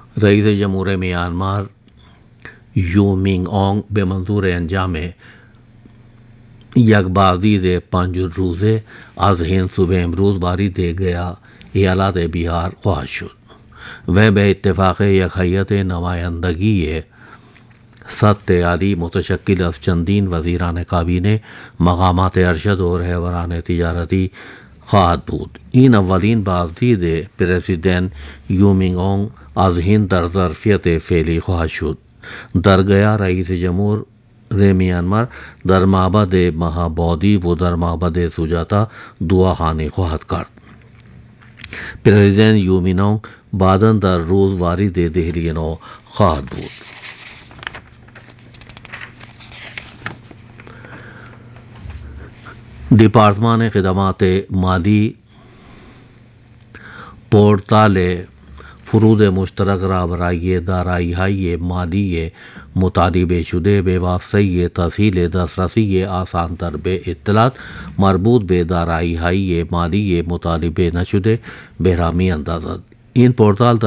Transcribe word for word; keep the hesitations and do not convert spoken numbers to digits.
رئیس جمہور Myanmar you منگ اونگ بے منظور انجام یک بازی دے پنج روزے از ہند صبح امروز باری دے گیا ایالات بہار خواہد شد وہ بے اتفاق یک ہیئت نمائندگی ست تیاری متشکل از چندین وزیران کابینہ مقامات ارشد اور رہبران تجارتی خواہد بود. این اولین بازدید پریزیدنت یو منگ اونگ از ہند در ظرفیت فعلی خواهد شد. در گیا رئیس جمهور میانمار در معبد مهابودی و در معبد سوجاتا دعاخوانی خواهد کرد. پریزیدنت یو منگ اونگ بعدا در روز وارد دهلی نو خواهد بود. ڈپارٹمان خدمات مالی پورٹال فروض مشترک را برای دارایی های مالی مطالبه شده به واسطه تسهیل دسترسی آسان‌تر به اطلاعات مربوط به دارایی های مالی مطالبه نشده بهرامی اندازد. این پورتال